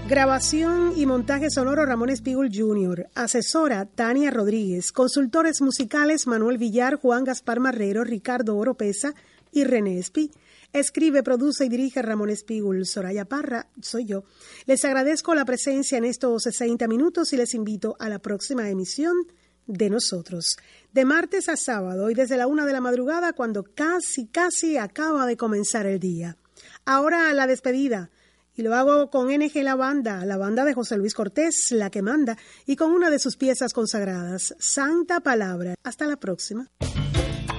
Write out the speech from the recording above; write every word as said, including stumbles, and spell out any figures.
Grabación y montaje sonoro Ramón Espígul junior Asesora Tania Rodríguez. Consultores musicales Manuel Villar, Juan Gaspar Marrero, Ricardo Oropesa y René Espí. Escribe, produce y dirige Ramón Espígul. Soraya Parra, soy yo. Les agradezco la presencia en estos sesenta minutos y les invito a la próxima emisión de Nosotros. De martes a sábado y desde la una de la madrugada, cuando casi, casi acaba de comenzar el día. Ahora la despedida. Y lo hago con N G La Banda, la banda de José Luis Cortés, la que manda, y con una de sus piezas consagradas, Santa Palabra. Hasta la próxima.